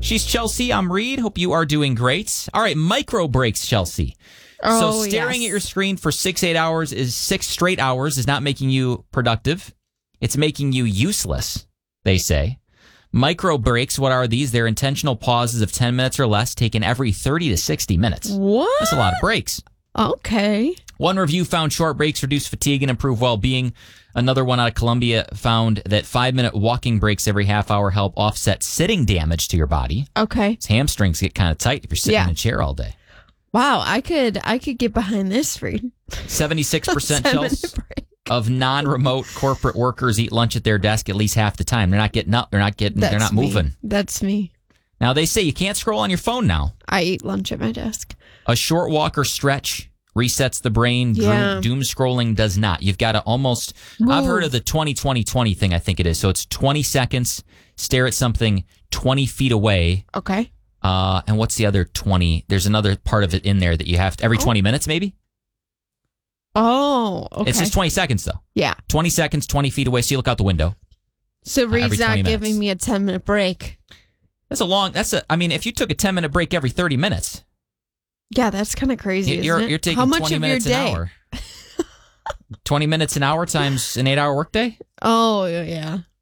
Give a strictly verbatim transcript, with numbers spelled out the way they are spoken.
She's Chelsea. I'm Reed. Hope you are doing great. All right, micro breaks, Chelsea. Oh, so staring yes. at your screen for six, eight hours is six straight hours is not making you productive. It's making you useless, they say. Micro breaks, what are these? They're intentional pauses of ten minutes or less taken every thirty to sixty minutes. What? That's a lot of breaks. Okay. One review found short breaks reduce fatigue and improve well-being. Another one out of Columbia found that five-minute walking breaks every half hour help offset sitting damage to your body. Okay. His hamstrings get kind of tight if you're sitting Yeah. in a chair all day. Wow, I could I could get behind this, Reed. seventy-six percent Seven Chels, break. of non-remote corporate workers eat lunch at their desk at least half the time. They're not getting up. They're not getting. That's they're not me. moving. That's me. Now they say you can't scroll on your phone now. I eat lunch at my desk. A short walk or stretch resets the brain. Yeah. Doom, doom scrolling does not. You've got to almost. Move. I've heard of the twenty twenty twenty thing. I think it is. So it's twenty seconds. Stare at something twenty feet away. Okay. Uh, and what's the other twenty? There's another part of it in there that you have to, every Oh. twenty minutes, maybe. Oh, okay. It's just twenty seconds though. Yeah. twenty seconds, twenty feet away. So you look out the window. So every Reed's not twenty minutes. giving me a ten minute break. That's a long. That's a. I mean, if you took a ten minute break every thirty minutes, Yeah, that's kind of crazy. you- you're isn't it? you're taking How much twenty of minutes your an day? hour. twenty minutes an hour times an eight hour workday. Oh yeah.